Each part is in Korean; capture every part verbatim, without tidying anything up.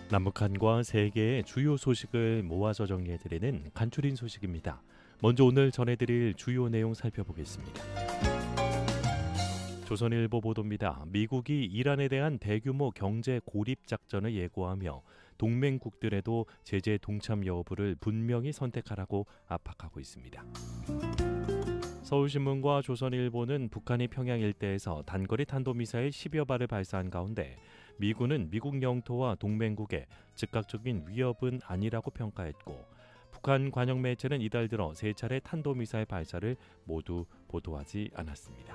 남북한과 세계의 주요 소식을 모아서 정리해드리는 간추린 소식입니다. 먼저 오늘 전해드릴 주요 내용 살펴보겠습니다. 조선일보 보도입니다. 미국이 이란에 대한 대규모 경제 고립 작전을 예고하며 동맹국들에도 제재 동참 여부를 분명히 선택하라고 압박하고 있습니다. 서울신문과 조선일보는 북한이 평양 일대에서 단거리 탄도미사일 십여 발을 발사한 가운데 미군은 미국 영토와 동맹국에 즉각적인 위협은 아니라고 평가했고, 북한 관영 매체는 이달 들어 세 차례 탄도미사일 발사를 모두 보도하지 않았습니다.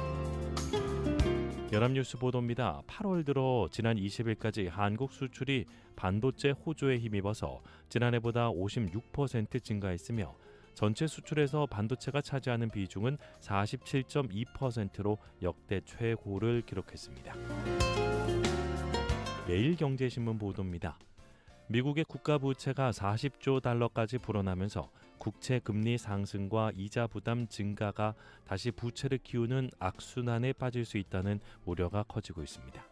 연합뉴스 보도입니다. 팔월 들어 지난 이십 일까지 한국 수출이 반도체 호조에 힘입어서 지난해보다 오십육 퍼센트 증가했으며 전체 수출에서 반도체가 차지하는 비중은 사십칠 점 이 퍼센트로 역대 최고를 기록했습니다. 매일경제신문 보도입니다. 미국의 국가 부채가 사십조 달러까지 불어나면서 국채 금리 상승과 이자 부담 증가가 다시 부채를 키우는 악순환에 빠질 수 있다는 우려가 커지고 있습니다.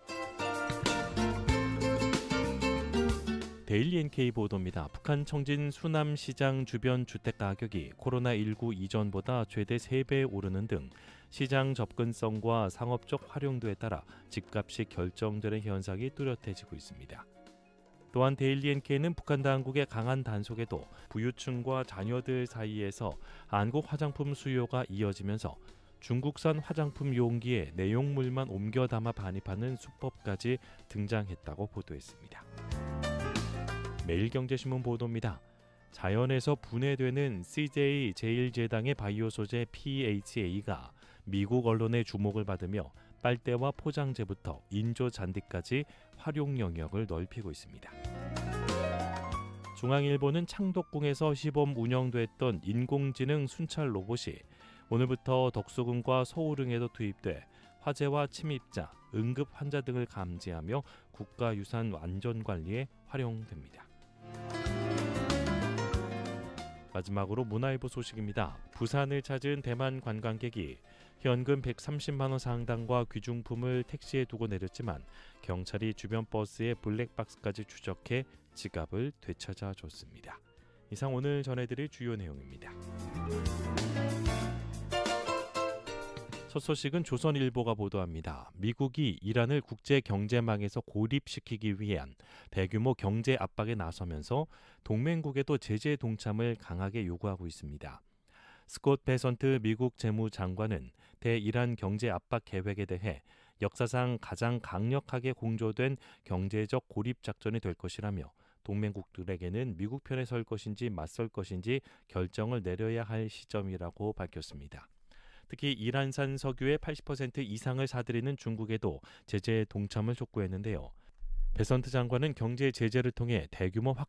데일리 엔케이 보도입니다. 북한 청진 수남시장 주변 주택 가격이 코로나십구 이전보다 최대 세 배 오르는 등 시장 접근성과 상업적 활용도에 따라 집값이 결정되는 현상이 뚜렷해지고 있습니다. 또한 데일리 엔케이는 북한 당국의 강한 단속에도 부유층과 자녀들 사이에서 한국 화장품 수요가 이어지면서 중국산 화장품 용기에 내용물만 옮겨 담아 반입하는 수법까지 등장했다고 보도했습니다. 매일경제신문 보도입니다. 자연에서 분해되는 씨제이 제일 제당의 바이오 소재 피에이치에이가 미국 언론의 주목을 받으며 빨대와 포장재부터 인조 잔디까지 활용 영역을 넓히고 있습니다. 중앙일보는 창덕궁에서 시범 운영됐던 인공지능 순찰 로봇이 오늘부터 덕수궁과 서울릉에도 투입돼 화재와 침입자, 응급 환자 등을 감지하며 국가유산 안전관리에 활용됩니다. 마지막으로 문화일보 소식입니다. 부산을 찾은 대만 관광객이 현금 백삼십만 원 상당과 귀중품을 택시에 두고 내렸지만 경찰이 주변 버스에 블랙박스까지 추적해 지갑을 되찾아 줬습니다. 이상 오늘 전해드릴 주요 내용입니다. 첫 소식은 조선일보가 보도합니다. 미국이 이란을 국제 경제망에서 고립시키기 위한 대규모 경제 압박에 나서면서 동맹국에도 제재 동참을 강하게 요구하고 있습니다. 스콧 베선트 미국 재무장관은 대이란 경제 압박 계획에 대해 역사상 가장 강력하게 공조된 경제적 고립 작전이 될 것이라며 동맹국들에게는 미국 편에 설 것인지 맞설 것인지 결정을 내려야 할 시점이라고 밝혔습니다. 특히 이란산 석유의 팔십 퍼센트 이상을 사들이는 중국에도 제재 동참을 촉구했는데요. 베선트 장관은 경제 제재를 통해 대규모 확